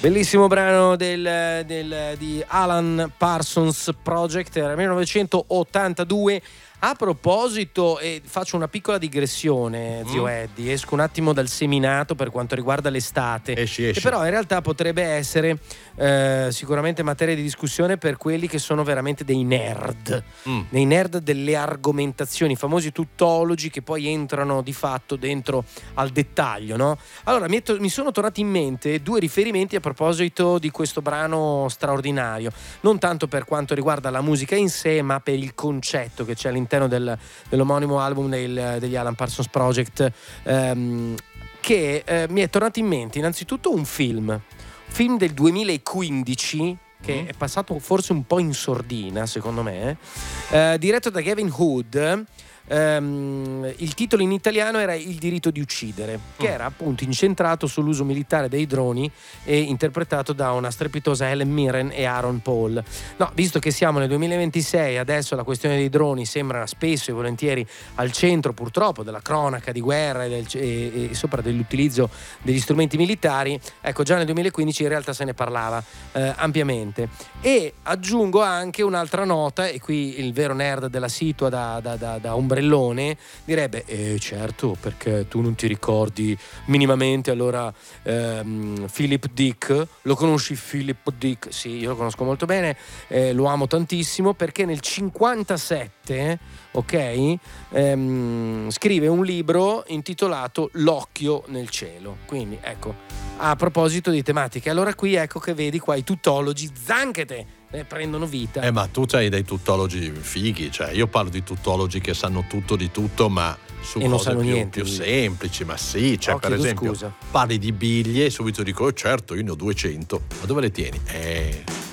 Bellissimo brano di Alan Parsons Project, era 1982. A proposito, faccio una piccola digressione, zio Eddie, esco un attimo dal seminato per quanto riguarda l'estate, esci. che però in realtà potrebbe essere sicuramente materia di discussione per quelli che sono veramente dei nerd delle argomentazioni, i famosi tuttologi che poi entrano di fatto dentro al dettaglio, no? Allora mi sono tornati in mente due riferimenti a proposito di questo brano straordinario, non tanto per quanto riguarda la musica in sé, ma per il concetto che c'è all'interno dell'omonimo album degli Alan Parsons Project, che mi è tornato in mente innanzitutto un film del 2015 che è passato forse un po' in sordina secondo me, diretto da Gavin Hood. Il titolo in italiano era Il diritto di uccidere, che era appunto incentrato sull'uso militare dei droni e interpretato da una strepitosa Helen Mirren e Aaron Paul. No, visto che siamo nel 2026, adesso la questione dei droni sembra spesso e volentieri al centro purtroppo della cronaca di guerra e sopra dell'utilizzo degli strumenti militari. Ecco, già nel 2015 in realtà se ne parlava ampiamente. E aggiungo anche un'altra nota, e qui il vero nerd della situa da ombrellone direbbe certo, perché tu non ti ricordi minimamente allora Philip Dick. Lo conosci Philip Dick? Sì, io lo conosco molto bene, lo amo tantissimo perché nel 57 scrive un libro intitolato L'occhio nel cielo. Quindi ecco, a proposito di tematiche, allora qui ecco che vedi qua i tuttologi zanchete prendono vita. Ma tu c'hai dei tuttologi fighi, cioè io parlo di tuttologi che sanno tutto di tutto, ma su e cose niente, più semplici, ma sì, cioè per esempio scusa. parli di biglie e subito dico certo, io ne ho 200, ma dove le tieni?